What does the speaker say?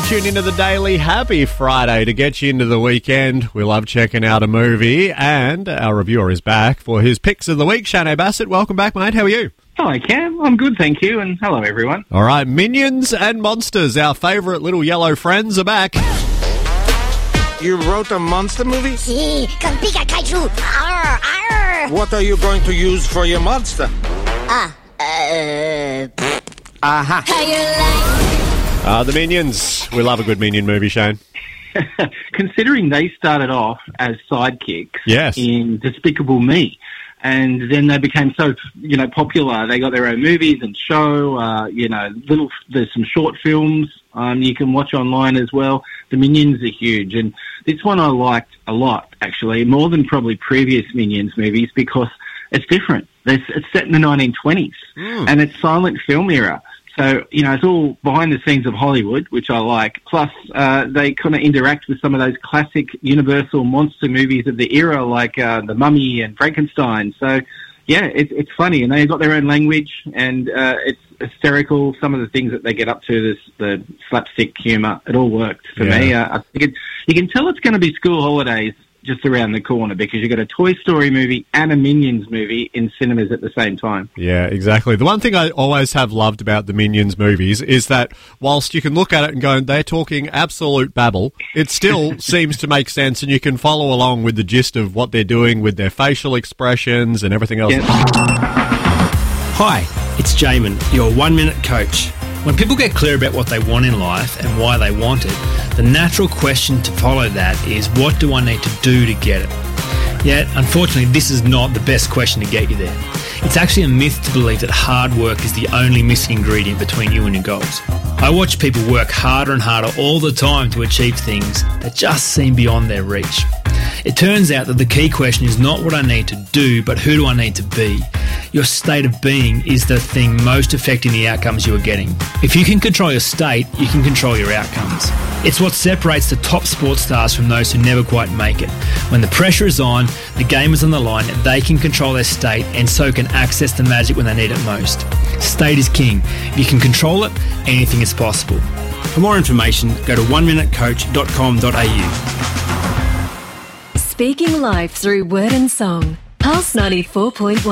Tune into the Daily. Happy Friday to get you into the weekend. We love checking out a movie, and our reviewer is back for his picks of the week. Shane Bassett, welcome back, mate. How are you? Hello, Cam. I'm good, thank you, and hello, everyone. All right, Minions and Monsters, our favourite little yellow friends, are back. You wrote a monster movie? Sí, con pica kaiju. Arr, arr. What are you going to use for your monster? Aha. How you like? The Minions. We love a good Minion movie, Shane. Considering they started off as sidekicks Yes. in Despicable Me, and then they became so, popular. They got their own movies and show, there's some short films you can watch online as well. The Minions are huge, and this one I liked a lot, actually, more than probably previous Minions movies, because it's different. It's set in the 1920s, and it's silent film era. So, it's all behind the scenes of Hollywood, which I like. Plus, they kind of interact with some of those classic Universal monster movies of the era, like The Mummy and Frankenstein. So, yeah, it's funny. And they've got their own language, and it's hysterical. Some of the things that they get up to, the slapstick humour, it all worked for me. I think you can tell it's going to be school holidays just around the corner, because you've got a Toy Story movie and a Minions movie in cinemas at the same time. Yeah, exactly. The one thing I always have loved about the Minions movies is that whilst you can look at it and go, they're talking absolute babble, it still seems to make sense, and you can follow along with the gist of what they're doing with their facial expressions and everything else. Yeah. Hi, it's Jamin, your 1-minute coach. When people get clear about what they want in life and why they want it, the natural question to follow that is, what do I need to do to get it? Yet, unfortunately, this is not the best question to get you there. It's actually a myth to believe that hard work is the only missing ingredient between you and your goals. I watch people work harder and harder all the time to achieve things that just seem beyond their reach. It turns out that the key question is not what I need to do, but who do I need to be? Your state of being is the thing most affecting the outcomes you are getting. If you can control your state, you can control your outcomes. It's what separates the top sports stars from those who never quite make it. When the pressure is on, the game is on the line, they can control their state and so can access the magic when they need it most. State is king. If you can control it, anything is possible. For more information, go to oneminutecoach.com.au. Speaking life through word and song. Pulse 94.1.